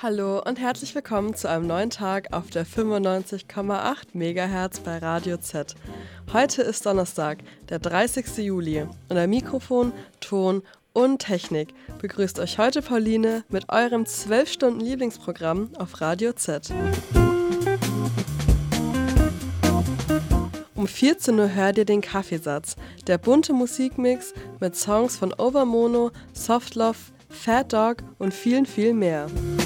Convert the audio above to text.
Hallo und herzlich willkommen zu einem neuen Tag auf der 95,8 MHz bei Radio Z. Heute ist Donnerstag, der 30. Juli und am Mikrofon, Ton und Technik begrüßt euch heute Pauline mit eurem 12-Stunden-Lieblingsprogramm auf Radio Z. Um 14 Uhr hört ihr den Kaffeesatz, der bunte Musikmix mit Songs von Overmono, Soft Love, Fat Dog und viel mehr.